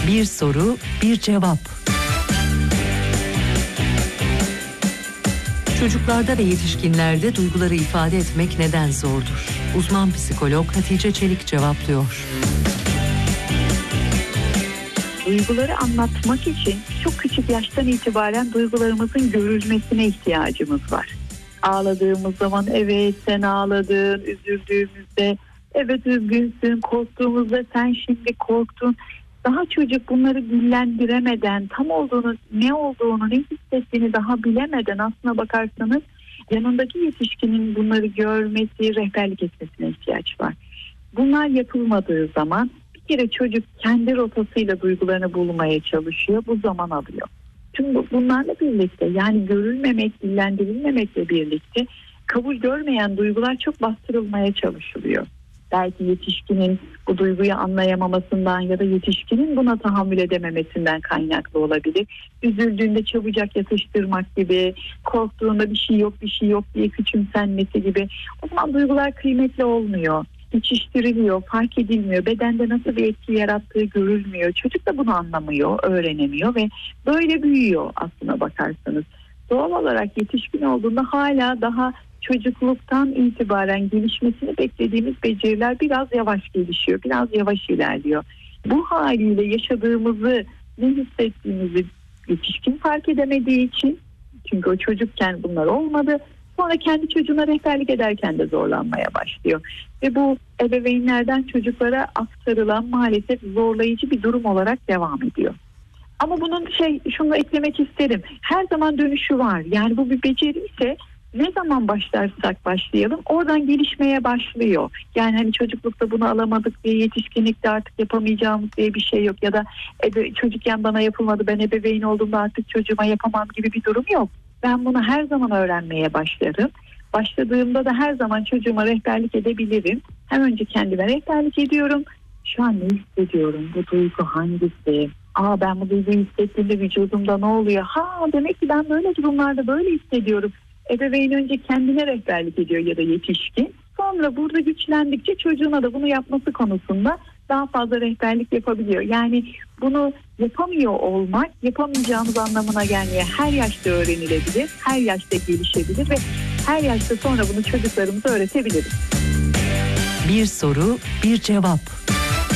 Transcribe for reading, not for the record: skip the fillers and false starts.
Bir soru, bir cevap. Çocuklarda ve yetişkinlerde duyguları ifade etmek neden zordur? Uzman psikolog Hatice Çelik cevaplıyor. Duyguları anlatmak için çok küçük yaştan itibaren duygularımızın görülmesine ihtiyacımız var. Ağladığımız zaman evet sen ağladın, üzüldüğümüzde evet üzgünsün, korktuğumuzda sen şimdi korktun. Daha çocuk bunları dillendiremeden, tam olduğunu, ne olduğunu, ne hissettiğini daha bilemeden aslına bakarsanız yanındaki yetişkinin bunları görmesi, rehberlik etmesine ihtiyaç var. Bunlar yapılmadığı zaman bir kere çocuk kendi rotasıyla duygularını bulmaya çalışıyor, bu zaman alıyor. Tüm bunlarla birlikte, yani görülmemek, dillendirilmemekle birlikte kabul görmeyen duygular çok bastırılmaya çalışılıyor. Belki yetişkinin bu duyguyu anlayamamasından ya da yetişkinin buna tahammül edememesinden kaynaklı olabilir. Üzüldüğünde çabucak yatıştırmak gibi, korktuğunda bir şey yok diye küçümsenmesi gibi. O zaman duygular kıymetli olmuyor, geçiştiriliyor, fark edilmiyor, bedende nasıl bir etki yarattığı görülmüyor. Çocuk da bunu anlamıyor, öğrenemiyor ve böyle büyüyor aslına bakarsanız. Doğal olarak yetişkin olduğunda hala daha çocukluktan itibaren gelişmesini beklediğimiz beceriler biraz yavaş gelişiyor, biraz yavaş ilerliyor. Bu haliyle yaşadığımızı, ne hissettiğimizi yetişkin fark edemediği için, çünkü o çocukken bunlar olmadı, sonra kendi çocuğuna rehberlik ederken de zorlanmaya başlıyor. Ve bu ebeveynlerden çocuklara aktarılan maalesef zorlayıcı bir durum olarak devam ediyor. Ama bunun şunu eklemek isterim. Her zaman dönüşü var. Yani bu bir beceri ise ne zaman başlarsak başlayalım oradan gelişmeye başlıyor. Yani hani çocuklukta bunu alamadık diye yetişkinlikte artık yapamayacağımız diye bir şey yok. Ya da çocukken bana yapılmadı, ben ebeveyn olduğumda artık çocuğuma yapamam gibi bir durum yok. Ben bunu her zaman öğrenmeye başlarım. Başladığımda da her zaman çocuğuma rehberlik edebilirim. Hem önce kendime rehberlik ediyorum. Şu an ne hissediyorum? Bu duygu hangisi? Ben bu duyguyu hissettiğimde vücudumda ne oluyor? Demek ki ben böyle durumlarda böyle hissediyorum. Ebeveyn önce kendine rehberlik ediyor ya da yetişkin. Sonra burada güçlendikçe çocuğuna da bunu yapması konusunda daha fazla rehberlik yapabiliyor. Yani bunu yapamıyor olmak yapamayacağımız anlamına gelmiyor. Her yaşta öğrenilebilir, her yaşta gelişebilir ve her yaşta sonra bunu çocuklarımıza öğretebiliriz. Bir soru, bir cevap.